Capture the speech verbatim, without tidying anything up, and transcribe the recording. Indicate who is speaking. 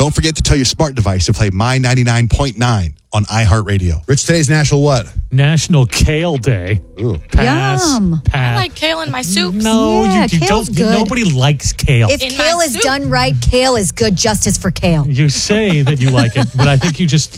Speaker 1: Don't forget to tell your smart device to play My ninety-nine point nine on iHeartRadio.
Speaker 2: Rich, today's National what?
Speaker 3: National Kale Day.
Speaker 2: Ooh.
Speaker 3: Pass.
Speaker 4: Yum.
Speaker 3: Pass.
Speaker 5: I like kale in my soups.
Speaker 3: No,
Speaker 4: Yeah,
Speaker 3: you, you
Speaker 4: kale's
Speaker 3: don't.
Speaker 4: good.
Speaker 3: Nobody likes kale.
Speaker 4: If
Speaker 5: In
Speaker 4: kale
Speaker 5: my
Speaker 4: is
Speaker 5: soup.
Speaker 4: done right, kale is good justice for kale.
Speaker 3: You say that you like it, but I think you just